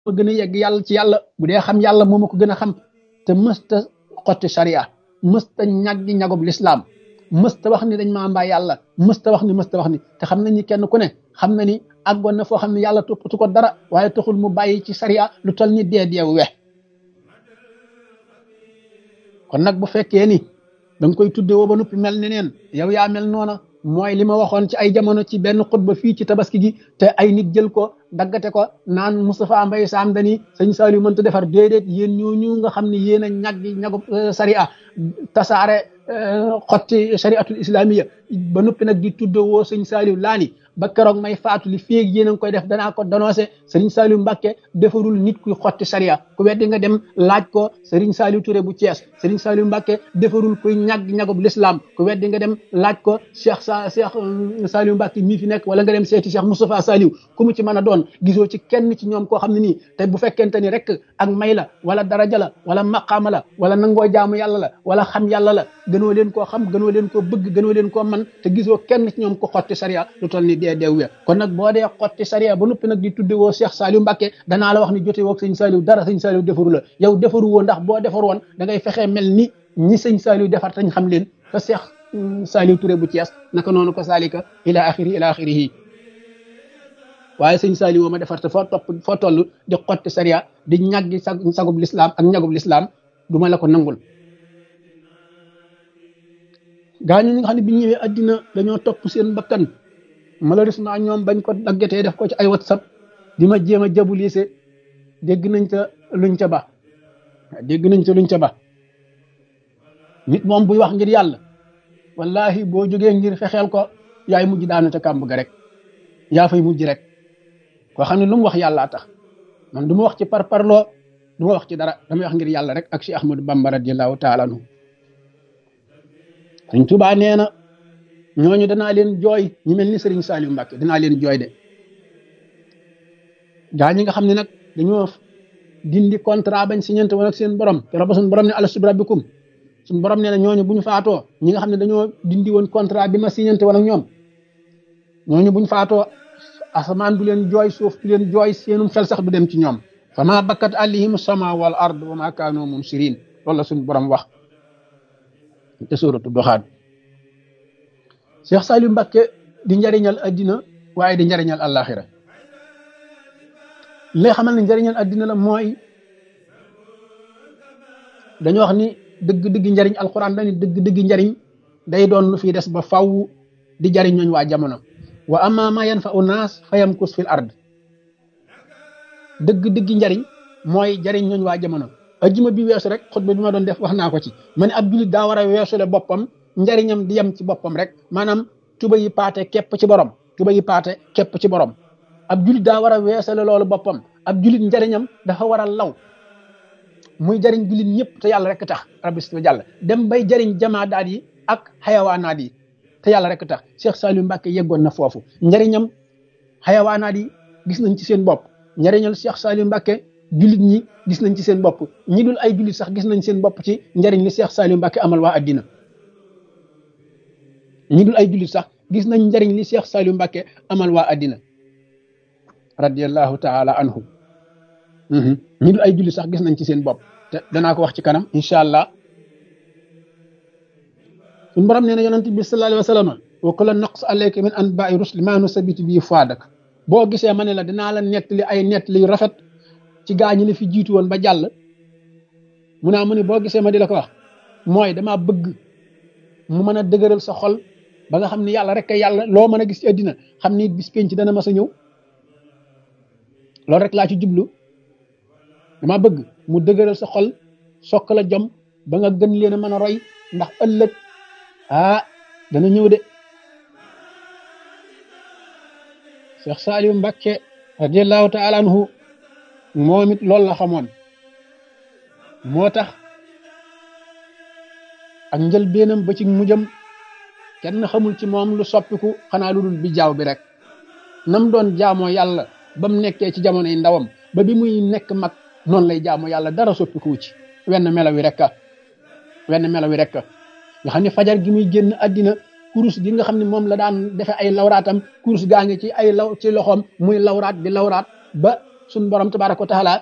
ma gën a yegg yàlla ci yàlla bu dee xam yàlla moo ma ko gën a xam te mësta xotti sharia mësta ñaggi ñagub lislaam mësta wax ni dañ maa mbaa yàlla mësta wax ni te xam nañ ni kenn ku ne xam na ni àggoon na foo xam ne yàlla toppatu ko dara waaye taxul mu bàyyi ci sharia lu toll ni deewu we kon nag bu fekkee ni da nga koy tudde woo ba noppi mel ne neen yow yaa mel noona mooy li ma waxoon ci ay jamono ci benn xutba fii ci tabaski gi te ay nit jël ko daggate ko naan Moustapha Mbaye Sam dani sëñ Saliou mënta defar déedéet yéen ñooñu nga xam ne yéen a ñagub sharia tasaare xotti shariatul islamiya ba noppi nag di tudde woo sëñ Saliou laani ba keroog may faatu li féeg yéen a ngi koy def danaa ko dénoncé Serigne Saliou Mbacké defarul nit kuy xotti sharia ku weddi nga dem laaj ko Serigne Saliou Touré bu Thiès Serigne Saliou Mbacké defarul kuy ñagub l'islam ku weddi nga dem laaj ko Cheikh Saliou Mbacké mii fi nekk wala nga dem seeti Cheikh Moustapha Saliou ku mu ci mën a doon gisoo ci kenn ci ñoom koo xam ne nii te bu fekkente ni rek ak may la wala daraja la wala maqaama la wala nangoo jaamu yàlla la wala xam yàlla la gënoo leen koo xam gënoo leen koo bëgg gënoo leen koo man te gisoo kenn ci ñoom ko xotti sharia lu toll ni deew we kon nag boo dee xotti sharia ba noppi nag di tudde woo Cheikh Saliou Mbacké danaa la wax ni jote woog sëñ Saliou dara sëñ Saliou defaru la yow defaru woo ndax boo defar woon da ngay fexee mel ni ñi sëñ Saliou defar tañ xam leen te Cheikh Saliou Touré bu Thiès naka noonu ko salika ila axirihi waaye sëñ Saliou ma defar te foo toll di xotti sharia di ñaggi sagub l'islam ak ñagub l'islam du ma la ko nangul gaañu ñi nga xam ne bi ñëwee addina dañoo topp seen bakkan malheureusement ñoom bañ ko daggatee def ko ci ay WhatsApp di ma jéem a jabulise dégg nañ ca luñ ca ba nit moom buy wax ngir yàlla wallahi boo jógee ngir fexeel ko yaay mujj daanu ca kàmb ga rek yaa fay mujj rek koo xam ne lu mu wax yàllaa tax man du ma wax ci parparloo du ma wax ci dara damay wax ngir yàlla rek ak Cheikh Ahmadou Bamba radiyallahu taala anhu Sëriñ Tuubaa nee na ñooñu danaa leen jooy ñu mel ni Serigne Saliou Mbacké danaa leen jooy de gaa ñi nga xam ne nag dañoo dindi contrat bañ signante woon ak seen borom te ba suñu borom ne alastu bi rabbikum suñu borom nee na ñooñu bu ñu faatoo ñi nga xam ne dañoo dindi woon contrat bi ma signante woon ak ñoom ñooñu bu ñu faatoo asamaan du leen jooy suuf du leen jooy seenum xel sax du dem ci ñoom fa ma bakkat alayhim sama wal ard wa ma kaanu munsirin loolu la suñu borom wax te suuratu Duxaan Cheikh Saliou Mbacké di njariñal addina waaye di njariñal àllaaxira li lay xamal ne njariñal addina la mooy dañoo wax ni dëgg-dëgg njariñ alquran la ni dëgg-dëgg njariñ day doon lu fi des ba faw di jariñ ñooñ waa jamono wa amma ma yanfa'u naas fa yamkus fil ard dëgg-dëgg njariñ mooy jariñ ñooñ waa jamono ajjuma bi weesu rek xutba bi ma doon def wax naa ko ci ma ne ab jullit daa war a weesule boppam njariñam di yem ci boppam rek maanaam tuba yi paate képp ci borom ab jullit daa war a weesule loolu boppam ab jullit njariñam dafa war a law muy jariñ jullit ñëpp te yàlla rek tax rabbi si jàll dem bay jariñ jamaadaat yi ak xayawaanaat yi te yàlla rek tax Cheikh Saliou Mbacké yeggoon na foofu njariñam xayawaanaat yi gis nañ ci seen bopp njariñal Cheikh Saliou Mbacké jullit ñi gis nañ ci seen bopp ñi dul ay jullit sax gis nañ seen bopp ci njariñ li Cheikh Saliou Mbacké amal waa addina ñi dul ay jullit sax gis nañ njariñ li Cheikh Saliou Mbacké amal waa addina radiyallahu taala anhu ñi dul ay jullit sax gis nañ ci seen bopp te danaa ko wax ci kanam incha allah suñu borom nee na yonent bi sallallahu alayhi wa sallam wa kullan naqus alayka min anba'i rusli ma nusabitu bi fuadak boo gisee ma ne la dinaa la nettali ay nettali yu rafet ci gaa ñi la fi jiitu woon ba jàll mu ne boo gisee ma di la ko wax mooy dama bëgg mu mën a dëgëral sa xol ba nga xam ne yàlla rek yàlla loo mën a gis ci àddina xam ni bis penc dana mas a ñëw loolu rek laa ci jublu dama bëgg mu dëgëral sa xol sokk la jom ba nga gën leen a mën a roy ndax ëllëg dana ñëw de Cheikh Saliou Mbacké radiyallahu taala anhu moom it loolu la xamoon moo tax ak njëlbéenam ba ci mujjam kenn xamul ci moom lu soppiku xanaa lu dul bi jaaw bi rek nam doon jaamoo yàlla ba mu nekkee ci jamonoy ndawam ba bi muy nekk mag noonu lay jaamoo yàlla dara soppikuwu ci wenn melaw wi rek nga xam ne fajar gi muy génn àddina kurus gi nga xam ne moom la daan defe ay lawraatam kurus gaa ngi ci ay ci loxoom muy lawraat di lawraat ba suñ borom tabaraka wa taala